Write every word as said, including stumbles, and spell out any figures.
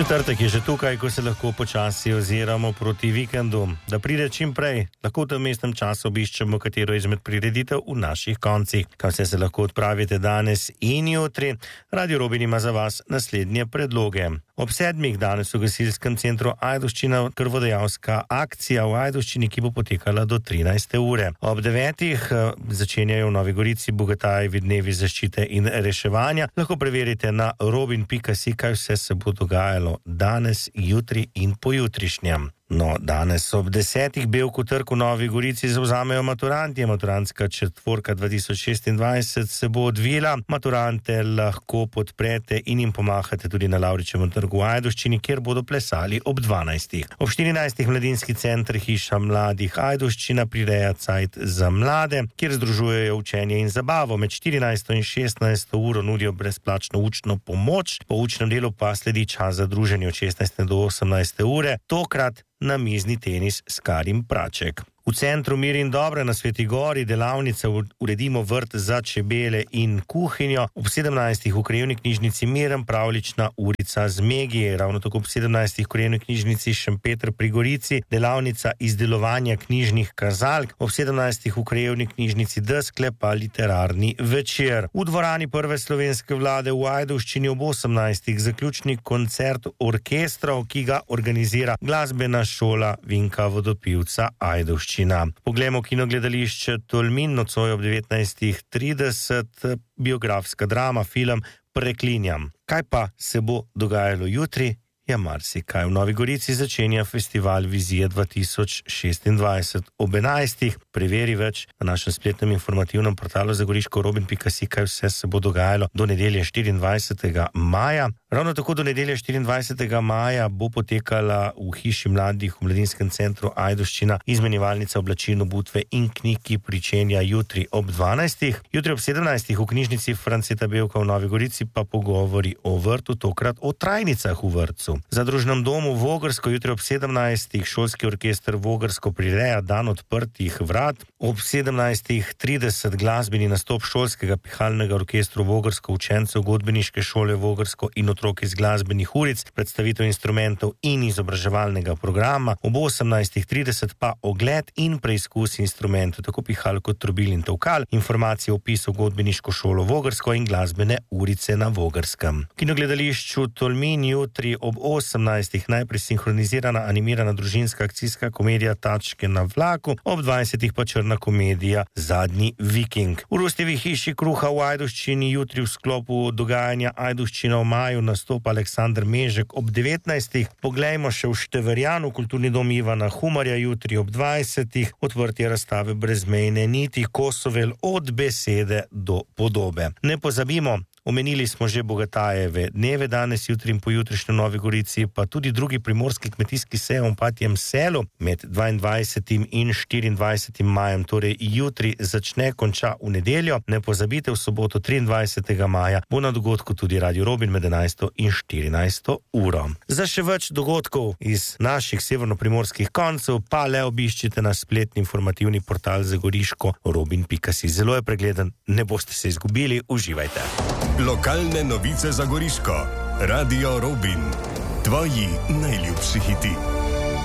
Četrtek je že tukaj, ko se lahko počasi oziramo proti vikendu. Da pride čim prej, lahko v tem mestnem času obiščemo katero izmed prireditev v naših koncih. Kam vse se lahko odpravite danes in jutri, Radio Robin ima za vas naslednje predloge. Ob sedmih danes v gasilskem centru Ajdovščina krvodajalska akcija v Ajdovščini, ki bo potekala do trinajste ure. Ob devetih začenjajo v Novi Gorici Bogatajevi dnevi zaščite in reševanja. Lahko preverite na robin pika si, kaj vse se bo dogajalo danes, jutri in pojutrišnjem. No, danes ob desetih Bevku trg v Novi Gorici zavzamejo maturanti. Maturantska četvorka dva tisoč šestindvajset se bo odvila. Maturante lahko podprete in jim pomahate tudi na Lavričevem trgu v Ajdovščini, kjer bodo plesali ob dvanajstih. Ob štirinajstih Mladinski center Hiša mladih Ajdovščina prireja cajt za mlade, kjer združujejo učenje in zabavo. Med štirinajsto in šestnajsto uro nudijo brezplačno učno pomoč. Po učnem delu pa sledi čas za druženje od šestnajste do osemnajste ure. Tokrat na mizni tenis s Karim Praček. V centru Mir in Dobre na Sveti Gori delavnice Uredimo vrt za čebele in kuhinjo. Ob sedemnajstih v Krajevni knjižnici Miren pravlična urica z Megije. Ravno tako ob sedemnajstih v Krajevni knjižnici Šempeter pri Gorici delavnica izdelovanja knjižnih kazalk. Ob sedemnajstih v Krajevni knjižnici Deskle pa literarni večer. V dvorani Prve slovenske vlade v Ajdovščini ob osemnajstih zaključni koncert orkestrov, ki ga organizira Glasbena šola Vinka Vodopivca Ajdovščina. Poglejmo kinogledališče Tolmin, nocoj ob devetnajstih trideset, biografska drama, film Preklinjam. Kaj pa se bo dogajalo jutri? Ja, marsikaj. V Novi Gorici začenja festival Vizije dva tisoč šestindvajset ob enajstih. Preveri več na našem spletnem informativnem portalu zagoriško robin pika si, kaj vse se bo dogajalo do nedelje štiriindvajsetega maja. Ravno tako do nedelje štiriindvajsetega maja bo potekala v Hiši mladih v Mladinskem centru Ajdovščina izmenjevalnica oblačil, obutve in knjig, ki pričenja jutri ob dvanajstih. Jutri ob sedemnajstih v knjižnici Franceta Bevka v Novi Gorici pa pogovori o vrtu, tokrat o trajnicah v vrtcu. Za družnem domu Vogrsko jutri ob sedemnajstih šolski orkester Vogrsko prireja dan odprtih vrat. Ob sedemnajstih trideset glasbeni nastop šolskega pihalnega orkestra Vogrsko, učencev godbeniške šole Vogrsko in otrok iz glasbenih uric, predstavitev instrumentov in izobraževalnega programa. Ob osemnajstih trideset pa ogled in preizkus instrumentov, tako pihal kot trobil in tolkal, informacije o opisu godbeniško šolo Vogrsko in glasbene urice na Vogrskem. Kinogledališču Tolmin jutri ob osemnajstih najprej sinhronizirana animirana družinska akcijska komedija Tačke na vlaku, ob dvajsetih pa črna komedija Zadnji viking. V Rustevi hiši kruha v Ajdovščini jutri v sklopu dogajanja Ajdovščina v maju nastopa Aleksandr Mežek ob devetnajstih. Poglejmo še v Števerjanu, kulturni dom Ivana Humarja jutri ob dvajsetih, odprtje razstave Brezmejne niti Kosovel od besede do podobe. Ne pozabimo, omenili smo že Bogatajeve dneve danes, jutri in pojutrišnjem Novi Gorici, pa tudi drugi primorski kmetijski sejem v Patjem selu med dvaindvajsetim in štiriindvajsetim majem, torej jutri začne, konča v nedeljo. Ne pozabite, v soboto triindvajsetega maja bo na dogodku tudi Radio Robin med enajsto in štirinajsto uro. Za še več dogodkov iz naših severnoprimorskih koncev pa le obiščite naš spletni informativni portal zagoriško robin pika si. Zelo je pregleden, ne boste se izgubili, uživajte. Lokalne novice za Goriško. Radio Robin. Tvoji najljubši hiti.